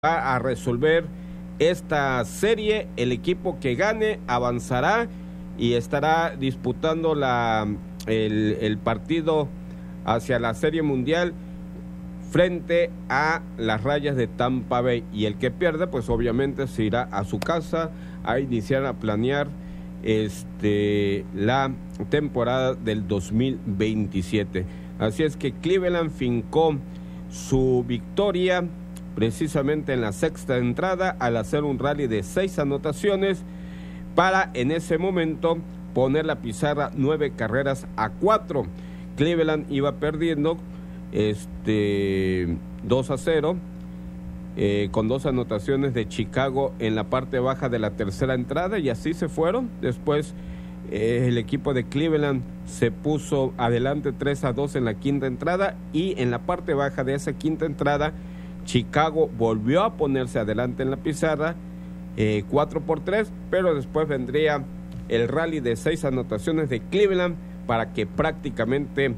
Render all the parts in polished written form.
va a resolver esta serie. El equipo que gane avanzará y estará disputando el partido hacia la Serie Mundial frente a las Rayas de Tampa Bay, y el que pierde pues obviamente se irá a su casa a iniciar a planear la temporada del 2027. Así es que Cleveland fincó su victoria precisamente en la sexta entrada al hacer un rally de 6 anotaciones para en ese momento poner la pizarra 9-4. Cleveland iba perdiendo 2-0 con 2 anotaciones de Chicago en la parte baja de la tercera entrada, y así se fueron. Después el equipo de Cleveland se puso adelante 3-2 en la quinta entrada, y en la parte baja de esa quinta entrada Chicago volvió a ponerse adelante en la pizarra 4-3, pero después vendría el rally de 6 anotaciones de Cleveland para que prácticamente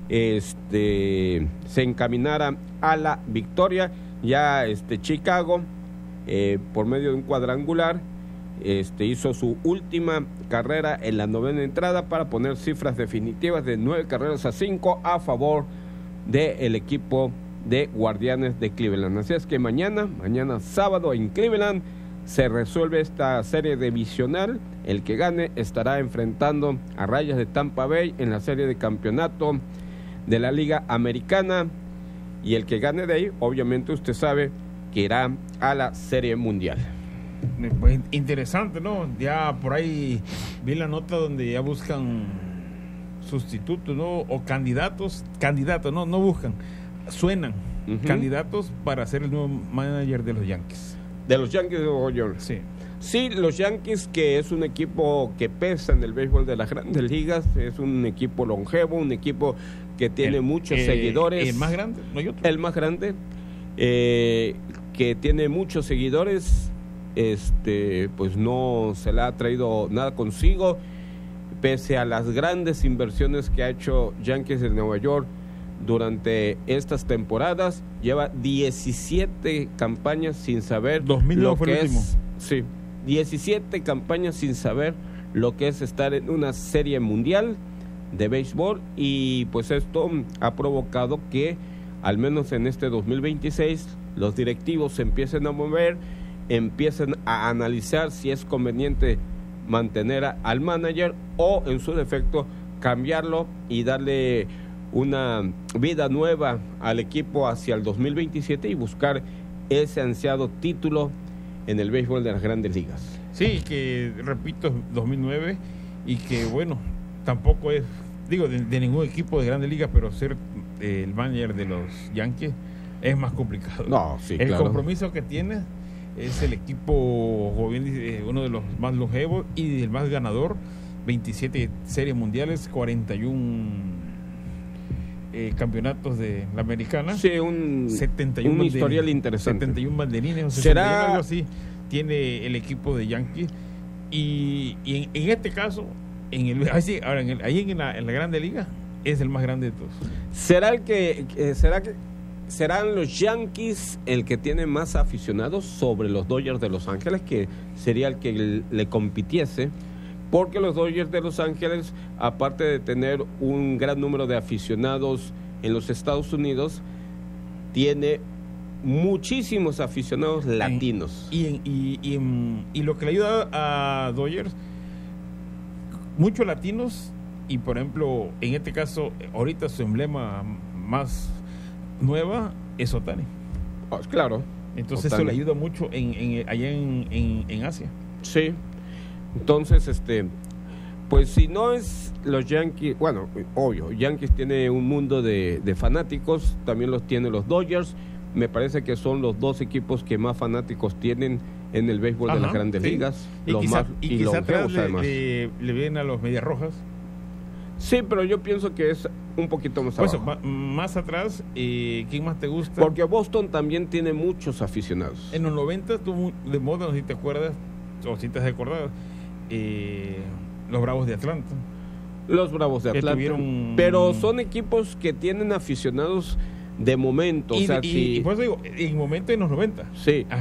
se encaminara a la victoria. Ya Chicago por medio de un cuadrangular hizo su última carrera en la novena entrada para poner cifras definitivas de 9-5 a favor del equipo de Guardianes de Cleveland. Así es que mañana sábado en Cleveland se resuelve esta serie divisional. El que gane estará enfrentando a Rayas de Tampa Bay en la serie de campeonato de la Liga Americana, y el que gane de ahí, obviamente usted sabe que irá a la Serie Mundial. Pues interesante, ¿no? Ya por ahí vi la nota donde ya buscan sustitutos, ¿no? O candidatos, no buscan, suenan candidatos para ser el nuevo manager de los Yankees. De los Yankees de Nueva York. Sí, los Yankees, que es un equipo que pesa en el béisbol de las grandes ligas, es un equipo longevo, un equipo que tiene muchos seguidores. ¿El más grande? ¿No hay otro? El más grande, que tiene muchos seguidores, pues no se le ha traído nada consigo, pese a las grandes inversiones que ha hecho Yankees de Nueva York durante estas temporadas. Lleva 17 campañas sin saber 2009 lo fue que el último. es. Sí, 17 campañas sin saber lo que es estar en una serie mundial de béisbol, y pues esto ha provocado que al menos en este 2026 los directivos se empiecen a mover, empiecen a analizar si es conveniente mantener al manager o en su defecto cambiarlo y darle una vida nueva al equipo hacia el 2027 y buscar ese ansiado título en el béisbol de las grandes ligas. Sí, que repito, 2009, y que bueno, tampoco es, digo, de ningún equipo de grandes ligas, pero ser el manager de los Yankees es más complicado. No, sí, el claro. compromiso que tiene es el equipo, como bien dice, uno de los más longevos y el más ganador, 27 series mundiales, 41 campeonatos de la americana. Sí, un historial interesante. 71 banderines, ¿Será algo así tiene el equipo de Yankees, y en este caso ahí en la Grande Liga es el más grande de todos. ¿Serán los Yankees el que tiene más aficionados sobre los Dodgers de Los Ángeles, que sería el que le compitiese? Porque los Dodgers de Los Ángeles, aparte de tener un gran número de aficionados en los Estados Unidos, tiene muchísimos aficionados latinos. Y lo que le ayuda a Dodgers, muchos latinos, y por ejemplo, en este caso, ahorita su emblema más nueva es Ohtani. Claro. Entonces Ohtani. eso le ayuda mucho allá en Asia. Sí. Entonces, pues si no es los Yankees, bueno, obvio, Yankees tiene un mundo de fanáticos, también los tiene los Dodgers. Me parece que son los dos equipos que más fanáticos tienen en el béisbol de las grandes ligas. Y quizá atrás además. Le vienen a los Medias Rojas. Sí, pero yo pienso que es un poquito más abajo. Más atrás, ¿quién más te gusta? Porque Boston también tiene muchos aficionados. En los 90 tuvo de moda, no sé si te acuerdas, o si te has acordado, los Bravos de Atlanta. Los Bravos de Atlanta. Pero son equipos que tienen aficionados de momento. Y, o sea, y por eso digo, en momento en los 90. Sí.